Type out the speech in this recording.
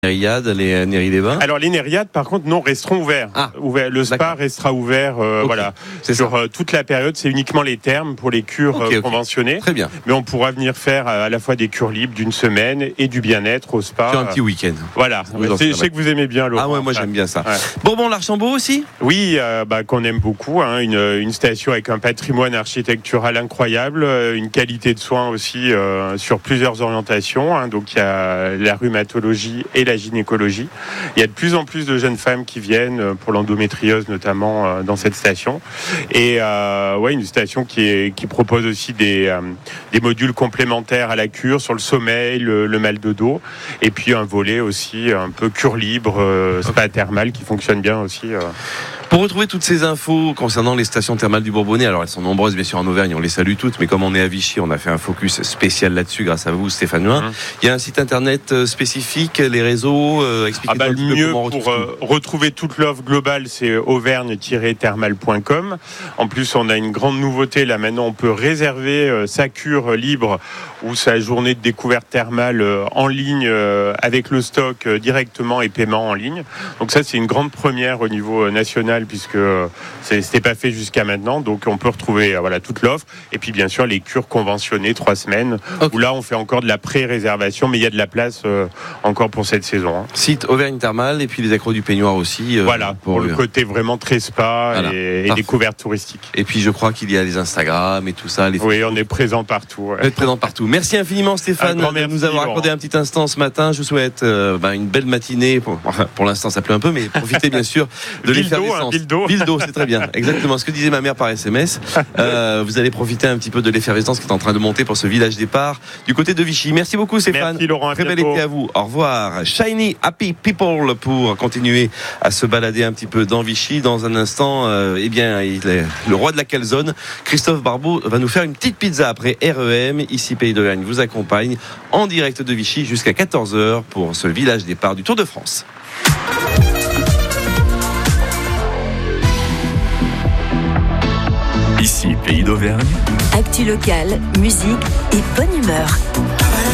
Les Néri-les-Bains. Alors les Neiriades, par contre, non, resteront ouverts. Le spa d'accord. restera ouvert, voilà, C'est sur toute la période. C'est uniquement les thermes pour les cures conventionnées. Très bien. Mais on pourra venir faire à la fois des cures libres d'une semaine et du bien-être au spa. Sur un petit week-end. Voilà. Je sais que vous aimez bien Laurent. Ah ouais, moi j'aime bien ça. Ouais. Bourbon-l'Archambault aussi. Oui, qu'on aime beaucoup. Une station avec un patrimoine architectural incroyable, une qualité de soins aussi sur plusieurs orientations. Donc il y a la rhumatologie et la gynécologie. Il y a de plus en plus de jeunes femmes qui viennent pour l'endométriose notamment dans cette station. Et une station qui propose aussi des modules complémentaires à la cure sur le sommeil, le mal de dos, et puis un volet aussi un peu cure libre, spa thermal qui fonctionne bien aussi. Pour retrouver toutes ces infos concernant les stations thermales du Bourbonnais, alors elles sont nombreuses bien sûr en Auvergne, on les salue toutes, mais comme on est à Vichy, on a fait un focus spécial là-dessus grâce à vous Stéphane Huin. Il y a un site internet spécifique, les réseaux, expliquez-nous un petit peu comment on retrouve pour retrouver toute l'offre globale, c'est auvergne-thermal.com. En plus, on a une grande nouveauté là maintenant, on peut réserver sa cure libre ou sa journée de découverte thermale en ligne avec le stock directement et paiement en ligne. Donc ça, c'est une grande première au niveau national puisque c'était pas fait jusqu'à maintenant. Donc on peut retrouver toute l'offre et puis bien sûr les cures conventionnées 3 semaines où là on fait encore de la pré-réservation, mais il y a de la place encore pour cette saison. Site Auvergne Thermal et puis les accros du Peignoir aussi. Pour le côté vraiment très spa et découverte touristique. Et puis je crois qu'il y a les Instagram et tout ça. Oui, on est présent partout. Ouais. Vous êtes présent partout. Merci infiniment Stéphane de nous avoir accordé un petit instant ce matin. Je vous souhaite une belle matinée. Pour l'instant ça pleut un peu, mais profitez bien sûr de l'effervescence. Bildo, c'est très bien. Exactement ce que disait ma mère par SMS. Vous allez profiter un petit peu de l'effervescence qui est en train de monter pour ce village départ du côté de Vichy. Merci beaucoup Stéphane. Merci Laurent. Très bel été à vous. Au revoir. Shiny Happy People pour continuer à se balader un petit peu dans Vichy. Dans un instant, il est le roi de la calzone. Christophe Barbeau va nous faire une petite pizza après REM. Ici Pays d'Auvergne vous accompagne en direct de Vichy jusqu'à 14h pour ce village départ du Tour de France. Ici Pays d'Auvergne. Actu locale, musique et bonne humeur.